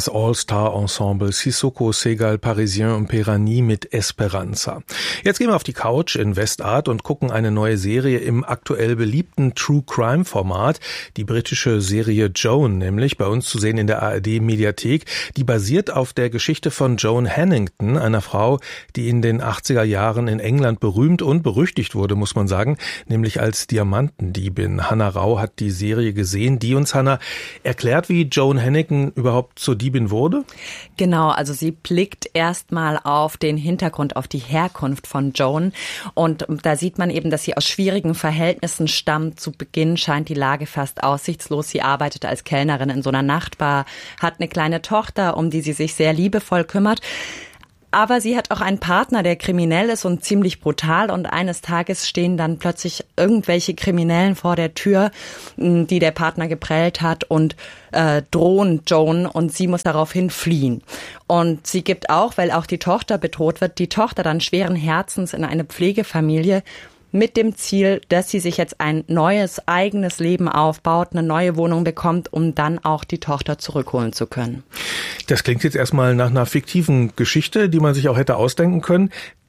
Das All-Star-Ensemble Sissoko, Segal, Parisien und Perani mit Esperanza. Jetzt gehen wir auf die Couch in Westart und gucken eine neue Serie im aktuell beliebten True-Crime-Format. Die britische Serie Joan, nämlich bei uns zu sehen in der ARD-Mediathek. Die basiert auf der Geschichte von Joan Hannington, einer Frau, die in den 80er Jahren in England berühmt und berüchtigt wurde, muss man sagen, nämlich als Diamantendiebin. Hannah Rau hat die Serie gesehen, die uns, Hannah, erklärt, wie Joan Hannington überhaupt zur Diebin wurde? Genau, also sie blickt erstmal auf den Hintergrund, auf die Herkunft von Joan. Und da sieht man eben, dass sie aus schwierigen Verhältnissen stammt. Zu Beginn scheint die Lage fast aussichtslos. Sie arbeitet als Kellnerin in so einer Nachtbar, hat eine kleine Tochter, um die sie sich sehr liebevoll kümmert. Aber sie hat auch einen Partner, der kriminell ist und ziemlich brutal. Und eines Tages stehen dann plötzlich irgendwelche Kriminellen vor der Tür, die der Partner geprellt hat und drohen Joan. Und sie muss daraufhin fliehen. Und sie gibt auch, weil auch die Tochter bedroht wird, die Tochter dann schweren Herzens in eine Pflegefamilie, mit dem Ziel, dass sie sich jetzt ein neues, eigenes Leben aufbaut, eine neue Wohnung bekommt, um dann auch die Tochter zurückholen zu können. Das klingt jetzt erstmal nach einer fiktiven Geschichte, die man sich auch hätte ausdenken können.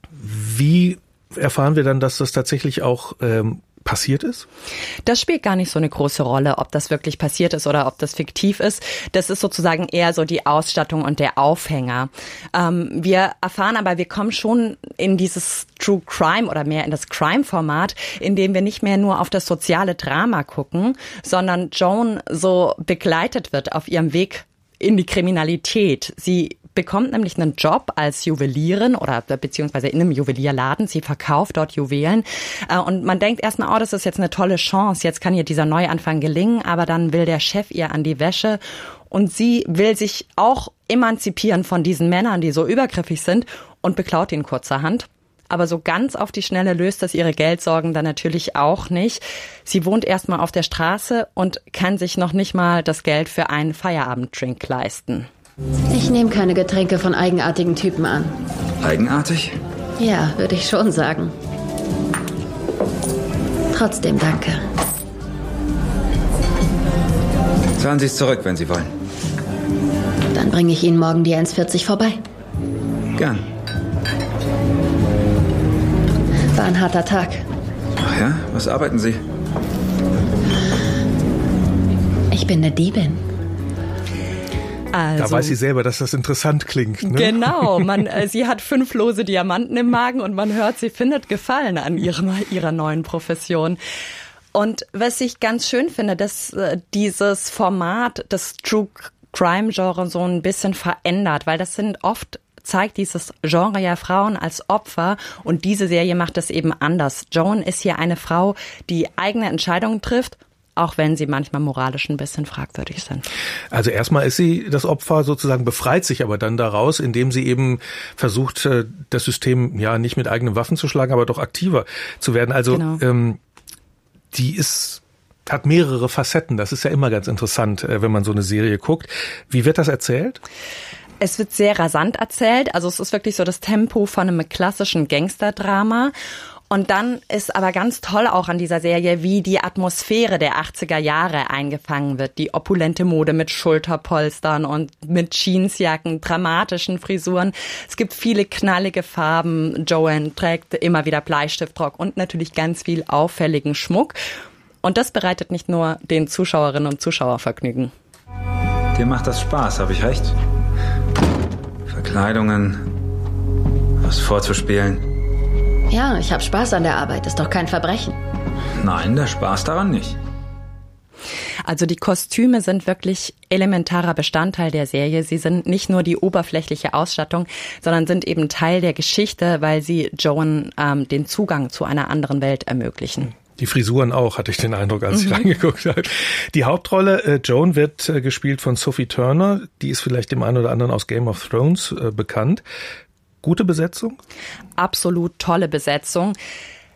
Wie erfahren wir dann, dass das tatsächlich auch passiert ist? Das spielt gar nicht so eine große Rolle, ob das wirklich passiert ist oder ob das fiktiv ist. Das ist sozusagen eher so die Ausstattung und der Aufhänger. Wir erfahren aber, wir kommen schon in dieses True Crime oder mehr in das Crime-Format, in dem wir nicht mehr nur auf das soziale Drama gucken, sondern Joan so begleitet wird auf ihrem Weg in die Kriminalität. Sie bekommt nämlich einen Job als Juwelierin oder beziehungsweise in einem Juwelierladen. Sie verkauft dort Juwelen. Und man denkt erstmal, oh, das ist jetzt eine tolle Chance. Jetzt kann ihr dieser Neuanfang gelingen. Aber dann will der Chef ihr an die Wäsche. Und sie will sich auch emanzipieren von diesen Männern, die so übergriffig sind, und beklaut ihn kurzerhand. Aber so ganz auf die Schnelle löst das ihre Geldsorgen dann natürlich auch nicht. Sie wohnt erstmal auf der Straße und kann sich noch nicht mal das Geld für einen Feierabenddrink leisten. Ich nehme keine Getränke von eigenartigen Typen an. Eigenartig? Ja, würde ich schon sagen. Trotzdem danke. Zahlen Sie es zurück, wenn Sie wollen. Dann bringe ich Ihnen morgen die 1,40 vorbei. Gern. War ein harter Tag. Ach ja? Was arbeiten Sie? Ich bin eine Diebin. Da weiß sie selber, dass das interessant klingt. Ne? Genau, sie hat 5 lose Diamanten im Magen und man hört, sie findet Gefallen an ihrer neuen Profession. Und was ich ganz schön finde, dass dieses Format des True Crime Genre so ein bisschen verändert, weil das zeigt dieses Genre ja Frauen als Opfer und diese Serie macht es eben anders. Joan ist hier eine Frau, die eigene Entscheidungen trifft, auch wenn sie manchmal moralisch ein bisschen fragwürdig sind. Also erstmal ist sie das Opfer sozusagen, befreit sich aber dann daraus, indem sie eben versucht, das System ja nicht mit eigenen Waffen zu schlagen, aber doch aktiver zu werden. Also genau. Die hat mehrere Facetten. Das ist ja immer ganz interessant, wenn man so eine Serie guckt. Wie wird das erzählt? Es wird sehr rasant erzählt. Also es ist wirklich so das Tempo von einem klassischen Gangsterdrama. Und dann ist aber ganz toll auch an dieser Serie, wie die Atmosphäre der 80er Jahre eingefangen wird. Die opulente Mode mit Schulterpolstern und mit Jeansjacken, dramatischen Frisuren. Es gibt viele knallige Farben. Joan trägt immer wieder Bleistiftrock und natürlich ganz viel auffälligen Schmuck. Und das bereitet nicht nur den Zuschauerinnen und Zuschauern Vergnügen. Dir macht das Spaß, habe ich recht? Verkleidungen, was vorzuspielen. Ja, ich habe Spaß an der Arbeit. Ist doch kein Verbrechen. Nein, der Spaß daran nicht. Also die Kostüme sind wirklich elementarer Bestandteil der Serie. Sie sind nicht nur die oberflächliche Ausstattung, sondern sind eben Teil der Geschichte, weil sie Joan den Zugang zu einer anderen Welt ermöglichen. Die Frisuren auch, hatte ich den Eindruck, als ich reingeguckt habe. Die Hauptrolle, Joan, wird gespielt von Sophie Turner. Die ist vielleicht dem einen oder anderen aus Game of Thrones bekannt. Gute Besetzung? Absolut tolle Besetzung.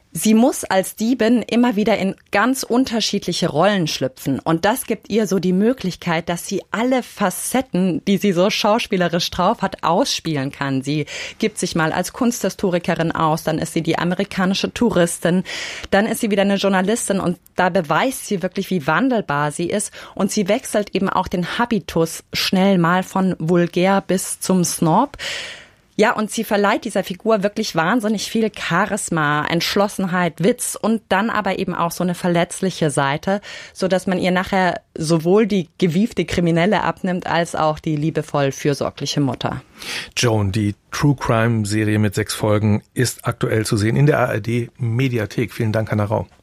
Sie muss als Diebin immer wieder in ganz unterschiedliche Rollen schlüpfen. Und das gibt ihr so die Möglichkeit, dass sie alle Facetten, die sie so schauspielerisch drauf hat, ausspielen kann. Sie gibt sich mal als Kunsthistorikerin aus, dann ist sie die amerikanische Touristin, dann ist sie wieder eine Journalistin und da beweist sie wirklich, wie wandelbar sie ist. Und sie wechselt eben auch den Habitus schnell mal von vulgär bis zum Snob. Ja, und sie verleiht dieser Figur wirklich wahnsinnig viel Charisma, Entschlossenheit, Witz und dann aber eben auch so eine verletzliche Seite, so dass man ihr nachher sowohl die gewiefte Kriminelle abnimmt, als auch die liebevoll fürsorgliche Mutter. Joan, die True-Crime-Serie mit 6 Folgen, ist aktuell zu sehen in der ARD-Mediathek. Vielen Dank, Hannah Rau.